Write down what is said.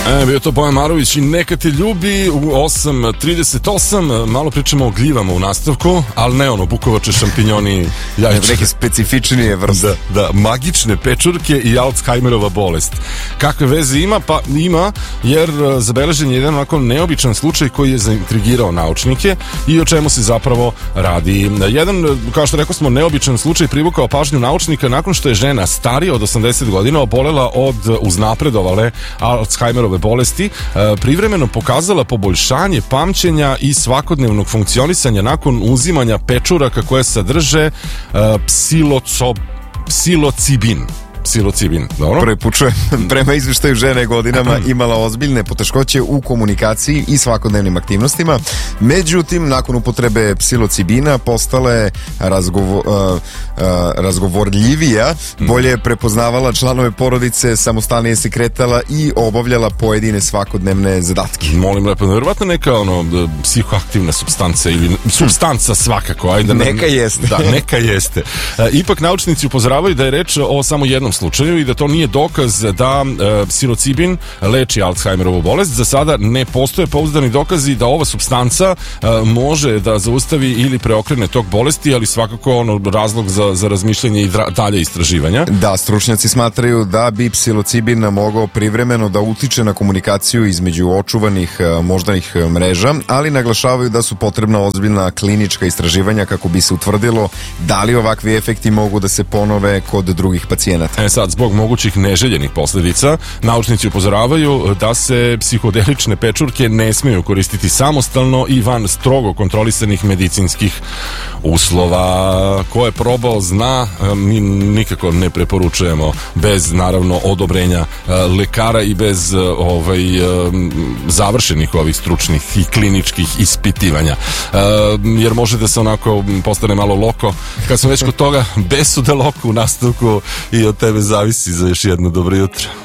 Bio to Bojan Marović i Neka te ljubi u 8:38. Malo pričamo o gljivama u nastavku, ali ne ono, bukovače, šampinjoni, jajče. Neke specifičnije vrste. Da, magične pečurke i Alzheimerova bolest. Kakve veze ima? Pa ima, jer zabeležen je jedan onako neobičan slučaj koji je zaintrigirao naučnike i o čemu se zapravo radi. Jedan, kao što rekao smo, neobičan slučaj privukao pažnju naučnika nakon što je žena starija od 80 godina obolela od uznapredovale Alzheimerove bolesti, privremeno pokazala poboljšanje pamćenja i svakodnevnog funkcionisanja nakon uzimanja pečuraka koje sadrže psilocibin, dobro? Prvi put čujem, prema izveštaju žene godinama imala ozbiljne poteškoće u komunikaciji i svakodnevnim aktivnostima. Međutim, nakon upotrebe psilocibina postala je razgovorljivija, bolje je prepoznavala članove porodice, samostalnije se kretala i obavljala pojedine svakodnevne zadatke. Molim lepo, verovatno neka psihoaktivna supstanca ili supstanca svakako. Ajde, neka jeste. Da, neka jeste. Ipak naučnici upozoravaju da je reč o samo jednom slučaju i da to nije dokaz da psilocibin leči Alzheimerovu bolest. Za sada ne postoje pouzdani dokazi da ova supstanca može da zaustavi ili preokrene tok bolesti, ali svakako razlog za razmišljanje i dalje istraživanja. Da, stručnjaci smatraju da bi psilocibin mogao privremeno da utiče na komunikaciju između očuvanih moždanih mreža, ali naglašavaju da su potrebna ozbiljna klinička istraživanja kako bi se utvrdilo da li ovakvi efekti mogu da se ponove kod drugih pacijenata. Sad, zbog mogućih neželjenih posledica, naučnici upozoravaju da se psihodelične pečurke ne smeju koristiti samostalno i van strogo kontrolisanih medicinskih uslova. Ko je probao zna, mi nikako ne preporučujemo bez, naravno, odobrenja lekara i bez završenih ovih stručnih i kliničkih ispitivanja. Jer može da se onako postane malo loko. Kad smo već kod toga, besuda loko u nastavku i od tebe zavisi za još jedno dobro jutro.